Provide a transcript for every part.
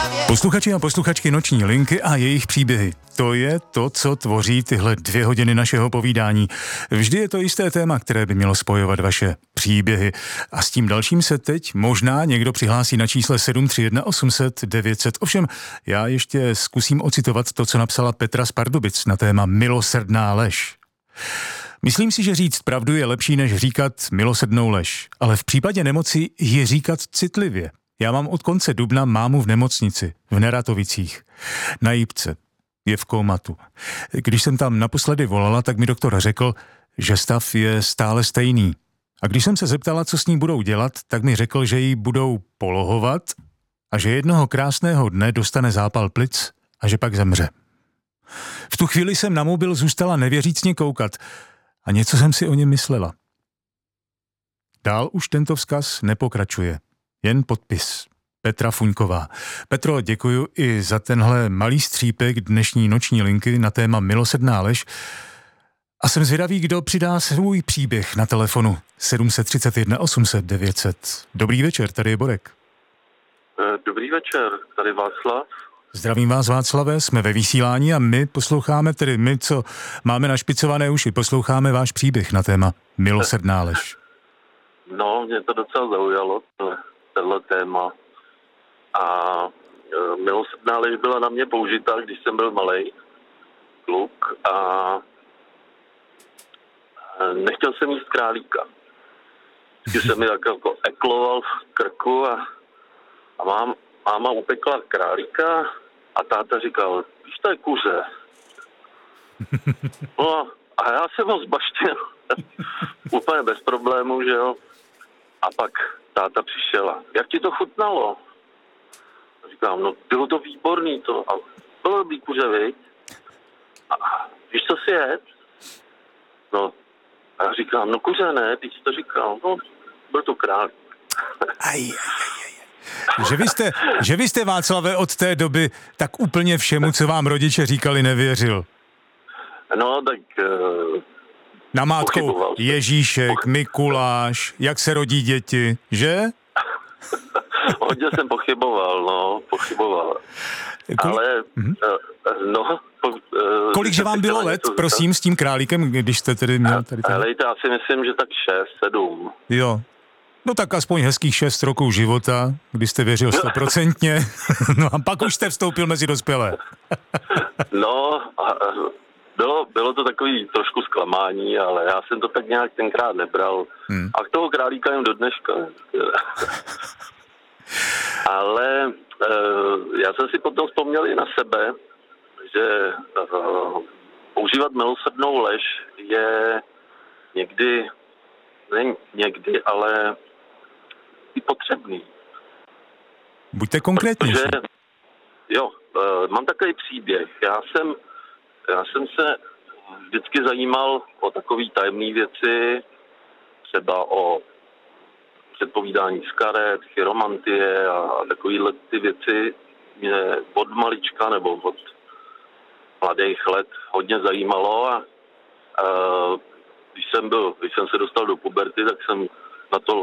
Posluchači a posluchačky Noční linky a jejich příběhy. To je to, co tvoří tyhle 2 hodiny našeho povídání. Vždy je to jisté téma, které by mělo spojovat vaše příběhy. A s tím dalším se teď možná někdo přihlásí na čísle 731 800 900. Ovšem, já ještě zkusím ocitovat to, co napsala Petra z Pardubic na téma milosrdná lež. Myslím si, že říct pravdu je lepší, než říkat milosrdnou lež. Ale v případě nemoci ji říkat citlivě. Já mám od konce dubna mámu v nemocnici, v Neratovicích, na Jipce. Je v kómatu. Když jsem tam naposledy volala, tak mi doktor řekl, že stav je stále stejný. A když jsem se zeptala, co s ní budou dělat, tak mi řekl, že ji budou polohovat a že jednoho krásného dne dostane zápal plic a že pak zemře. V tu chvíli jsem na mobil zůstala nevěřícně koukat a něco jsem si o něm myslela. Dál už tento vzkaz nepokračuje. Jen podpis. Petra Fuňková. Petro, děkuju i za tenhle malý střípek dnešní Noční linky na téma milosrdná lež. A jsem zvědavý, kdo přidá svůj příběh na telefonu 731 800 900. Dobrý večer, tady je Borek. Dobrý večer, tady Václav. Zdravím vás, Václave, jsme ve vysílání a my posloucháme, tedy my, co máme našpicované uši, posloucháme váš příběh na téma milosrdná lež. No, mě to docela zaujalo, tohle téma. A milosrdná lež byla na mě použitá, když jsem byl malej kluk a nechtěl jsem jíst králíka. Když jsem mi tak jako ekloval v krku a máma upekla králíka a táta říkal, víš, to je kuře. No a já jsem ho zbaštil úplně bez problémů, že jo. A pak táta přišel a jak ti to chutnalo? A říkám, no bylo to výborný to. A bylo dobrý kuře, viď? A víš, co si jet? No a já říkám, no kuře ne, ty jsi to říkal. No, byl to králík. Že vy jste, Václave, od té doby tak úplně všemu, co vám rodiče říkali, nevěřil. No, tak... Namátkou Ježíšek, Mikuláš, jak se rodí děti, že? Hodně jsem pochyboval. Ale, kolikže vám bylo let, prosím, s tím králíkem, když jste tedy měl tady... Helejte, já si myslím, že tak 6, 7. Jo. No tak aspoň hezkých 6 roků života, kdy jste věřil 100%. No a pak už jste vstoupil mezi dospělé. Bylo to takový trošku zklamání, ale já jsem to tak nějak tenkrát nebral. A k toho králíka jen do dneška. Ale já jsem si potom vzpomněl i na sebe, že používat milosrdnou lež je někdy, ale i potřebný. Buďte konkrétní. Mám takový příběh. Já jsem se vždycky zajímal o takové tajemné věci, třeba o předpovídání z karet, chiromantie a takovéhle ty věci mě od malička nebo od mladých let hodně zajímalo a když jsem se dostal do puberty, tak jsem na to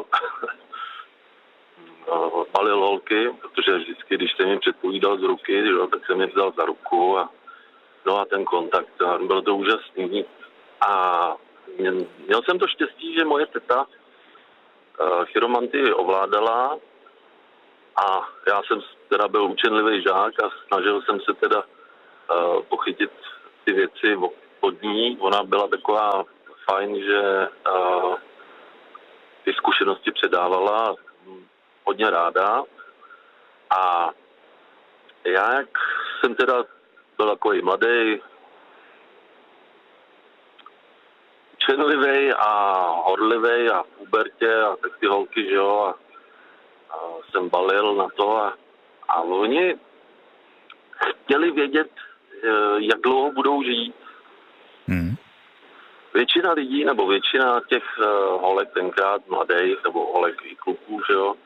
palil holky, protože vždycky, když jsem jim předpovídal z ruky, tak jsem je vzal za ruku a ten kontakt, bylo to úžasný. A měl jsem to štěstí, že moje teta chiromantii ovládala a já jsem teda byl učenlivý žák a snažil jsem se teda pochytit ty věci od ní. Ona byla taková fajn, že ty zkušenosti předávala hodně ráda a já, jak jsem teda byl takový mladý, učenlivý a horlivý a v pubertě a tak ty holky, že jo, a jsem balil na to a oni chtěli vědět, jak dlouho budou žít. Většina lidí, nebo většina těch holek tenkrát mladých, nebo holek i kluků, že jo,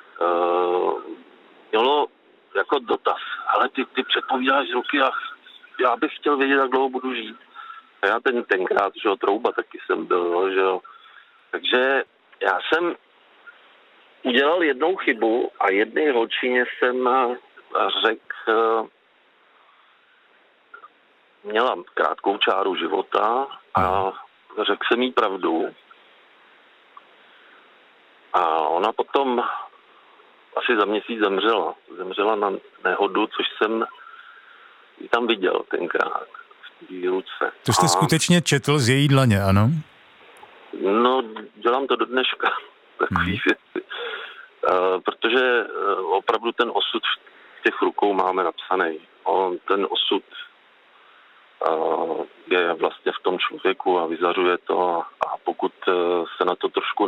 mělo jako dotaz, ale ty předpovídáš z ruky a já bych chtěl vědět, jak dlouho budu žít. A já tenkrát, že jo, trouba taky jsem byl, že jo. Takže já jsem udělal jednou chybu a jedné holčině jsem měla krátkou čáru života a řekl jsem jí pravdu. A ona potom asi za měsíc zemřela. Zemřela na nehodu, což jsem ji tam viděl tenkrát v té ruce. To jste skutečně četl z její dlaně, ano? No, dělám to do dneška. Takový věci. Protože opravdu ten osud v těch rukou máme napsaný. Ten osud je vlastně v tom člověku a vyzařuje to a pokud se na to trošku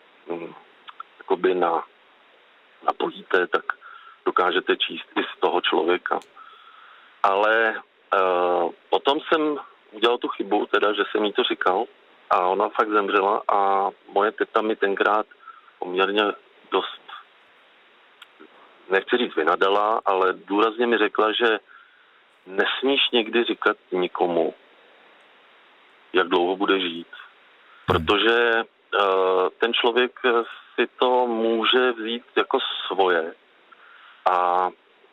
napojíte, tak dokážete číst i z toho člověka. Ale potom jsem udělal tu chybu, teda, že jsem jí to říkal a ona fakt zemřela a moje teta mi tenkrát poměrně dost, nechci říct vynadala, ale důrazně mi řekla, že nesmíš někdy říkat nikomu, jak dlouho bude žít. Protože ten člověk si to může vzít jako svoje. A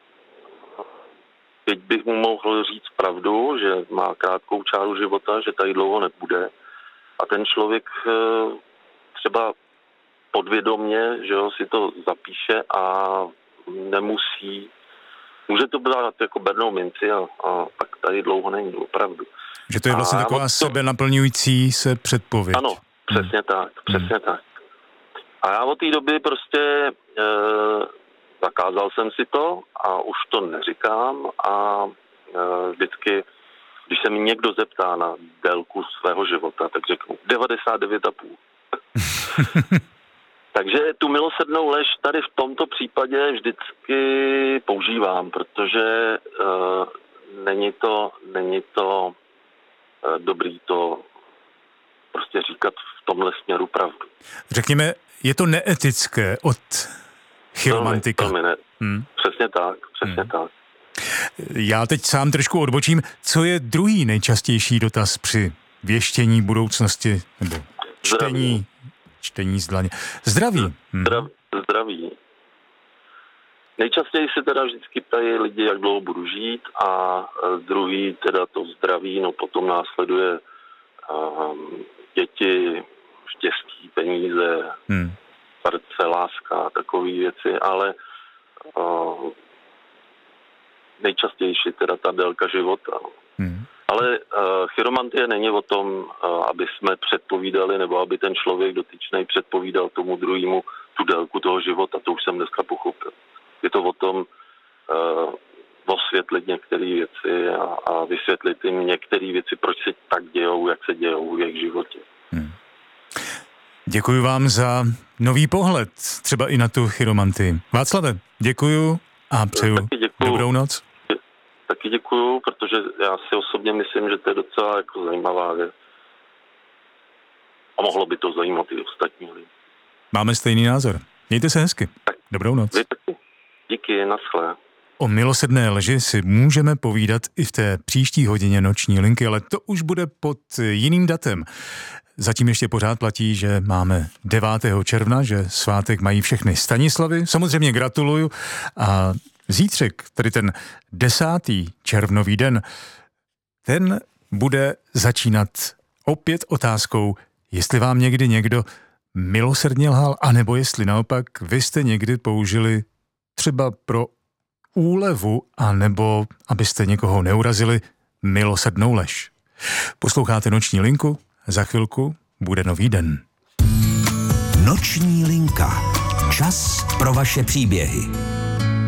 teď bych mu mohl říct pravdu, že má krátkou čáru života, že tady dlouho nebude. A ten člověk třeba podvědomě, že jo, si to zapíše a nemusí. Může to brát jako bernou minci a tak tady dlouho není, opravdu. Že to je vlastně taková sebenaplňující se předpověď. Ano, přesně tak, přesně tak. A já od té doby prostě zakázal jsem si to a už to neříkám a vždycky, když se mi někdo zeptá na délku svého života, tak řeknu 99,5. Takže tu milosrdnou lež tady v tomto případě vždycky používám, protože není to dobrý to prostě říkat v tomhle směru pravdu. Řekněme, je to neetické od chiromantika. Přesně tak, přesně tak. Já teď sám trošku odbočím. Co je druhý nejčastější dotaz při věštění budoucnosti nebo čtení z dlaně? Zdraví. Zdraví. Nejčastěji se teda vždycky ptají lidi, jak dlouho budu žít a druhý teda to zdraví, no potom následuje děti, štěstí, peníze, srdce, láska, takové věci, ale nejčastější teda ta délka života. Ale chiromantie není o tom, aby jsme předpovídali, nebo aby ten člověk dotyčnej předpovídal tomu druhému tu délku toho života, to už jsem dneska pochopil. Je to o tom osvětlit některé věci a vysvětlit jim některé věci, proč se tak dějou, jak se dějou v jejich životě. Děkuji vám za nový pohled, třeba i na tu chiromantii. Václave, děkuju a přeju dobrou noc. Taky děkuju, protože já si osobně myslím, že to je docela jako zajímavá věc. A mohlo by to zajímat i ostatní lidi. Máme stejný názor. Mějte se hezky. Dobrou noc. Vy taky. Díky, naschle. O milosrdné lži si můžeme povídat i v té příští hodině noční linky, ale to už bude pod jiným datem. Zatím ještě pořád platí, že máme 9. června, že svátek mají všechny Stanislavy. Samozřejmě gratuluju a zítřek, tedy ten 10. červnový den, ten bude začínat opět otázkou, jestli vám někdy někdo milosrdně lhal, anebo jestli naopak vy jste někdy použili třeba pro úlevu, anebo abyste někoho neurazili, milosrdnou lež. Posloucháte Noční linku? Za chvilku bude nový den. Noční linka. Čas pro vaše příběhy.